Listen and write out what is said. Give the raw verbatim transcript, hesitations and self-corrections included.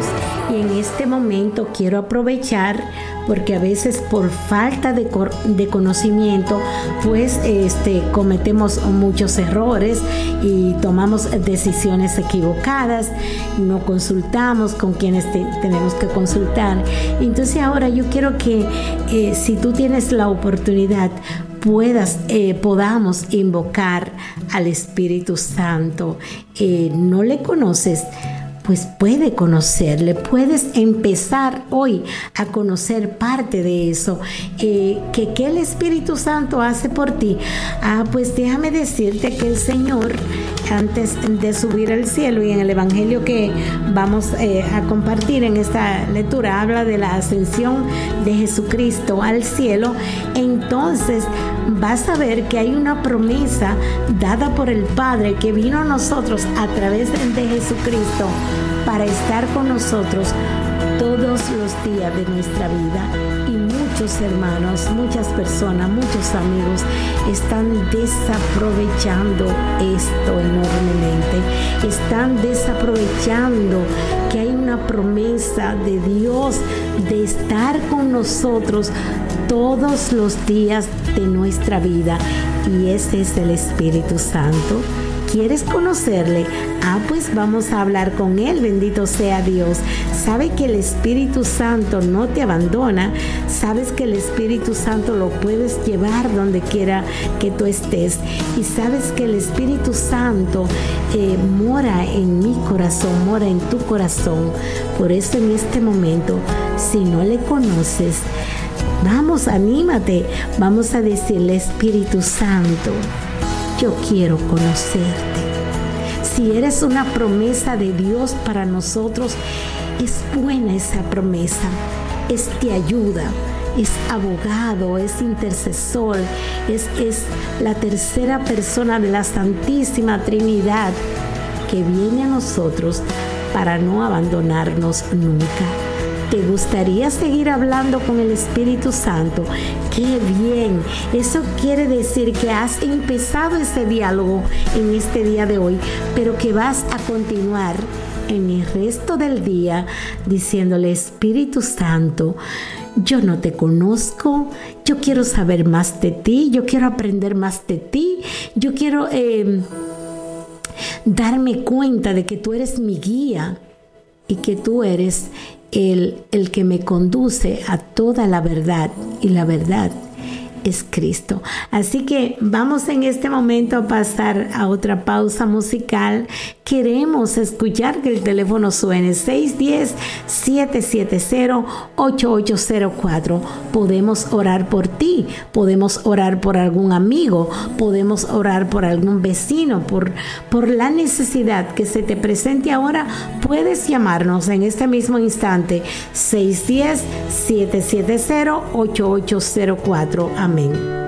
y en este momento quiero aprovechar porque a veces por falta de, de conocimiento pues este, cometemos muchos errores y tomamos decisiones equivocadas, no consultamos con quienes te, tenemos que consultar. Entonces ahora yo quiero que eh, si tú tienes la oportunidad puedas, eh, podamos invocar al Espíritu Santo. Eh, ¿no le conoces? Pues puede conocerle, puedes empezar hoy a conocer parte de eso. Eh, ¿que, ¿Qué el Espíritu Santo hace por ti? Ah, pues déjame decirte que el Señor, antes de subir al cielo, y en el Evangelio que vamos eh, a compartir en esta lectura, habla de la ascensión de Jesucristo al cielo. Entonces vas a ver que hay una promesa dada por el Padre que vino a nosotros a través de Jesucristo para estar con nosotros todos los días de nuestra vida. Y muchos hermanos, muchas personas, muchos amigos están desaprovechando esto enormemente. Están desaprovechando que hay una promesa de Dios de estar con nosotros todos los días de nuestra vida. Y ese es el Espíritu Santo. ¿Quieres conocerle? Ah, pues vamos a hablar con Él, bendito sea Dios. Sabe que el Espíritu Santo no te abandona. Sabes que el Espíritu Santo lo puedes llevar donde quiera que tú estés. Y sabes que el Espíritu Santo eh, mora en mi corazón, mora en tu corazón. Por eso en este momento, si no le conoces, vamos, anímate. Vamos a decirle: Espíritu Santo, yo quiero conocerte. Si eres una promesa de Dios para nosotros, es buena esa promesa, es te ayuda, es abogado, es intercesor, es, es la tercera persona de la Santísima Trinidad que viene a nosotros para no abandonarnos nunca. ¿Te gustaría seguir hablando con el Espíritu Santo? ¡Qué bien! Eso quiere decir que has empezado ese diálogo en este día de hoy, pero que vas a continuar en el resto del día diciéndole: Espíritu Santo, yo no te conozco, yo quiero saber más de ti, yo quiero aprender más de ti, yo quiero eh, darme cuenta de que tú eres mi guía y que tú eres El, el que me conduce a toda la verdad, y la verdad es Cristo. Así que vamos en este momento a pasar a otra pausa musical. Queremos escuchar que el teléfono suene seis uno cero, siete siete cero, ocho ocho cero cuatro. Podemos orar por ti, podemos orar por algún amigo, podemos orar por algún vecino, por, por la necesidad que se te presente ahora. Puedes llamarnos en este mismo instante, seis uno cero, siete siete cero, ocho ocho cero cuatro. Amén.